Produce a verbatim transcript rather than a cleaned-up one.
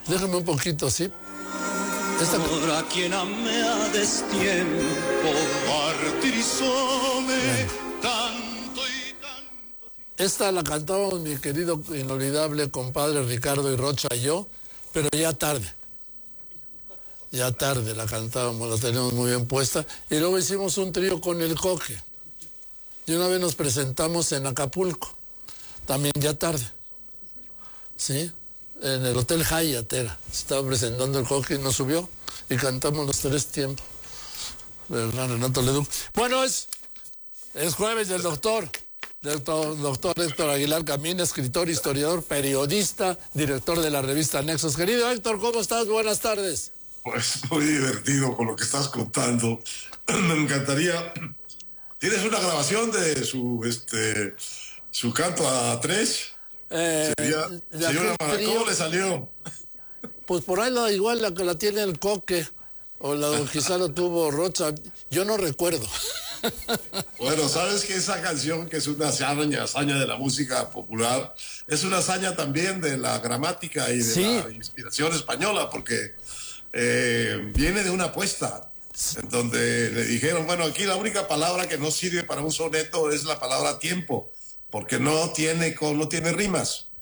Déjame un poquito, ¿sí? Esta... Ahora quien ame a destiempo, martirizóme tanto y tanto. Esta la cantamos mi querido inolvidable compadre Ricardo y Rocha y yo, pero ya tarde. Ya tarde la cantábamos, la teníamos muy bien puesta. Y luego hicimos un trío con el Coque. Y una vez nos presentamos en Acapulco, también ya tarde. ¿Sí? En el Hotel Hyatt era. Se estaba presentando el Coque y nos subió y cantamos los tres tiempos. El gran Renato Leduc. Bueno, es, es jueves del doctor. Doctor, doctor Héctor Aguilar Camín, escritor, historiador, periodista, director de la revista Nexos. Querido Héctor, ¿cómo estás? Buenas tardes. Pues muy divertido con lo que estás contando. Me encantaría. ¿Tienes una grabación de su este su canto a tres? Eh, sería, sería una mara... ¿Cómo le salió? Pues por ahí la, igual la que la tiene el Coque, o la quizá lo tuvo Rocha, yo no recuerdo. Bueno, sabes que esa canción, que es una hazaña, hazaña de la música popular, es una hazaña también de la gramática y de sí. la inspiración española, porque eh, viene de una apuesta en donde le dijeron, bueno, aquí la única palabra que no sirve para un soneto es la palabra tiempo, porque no tiene, no tiene rimas.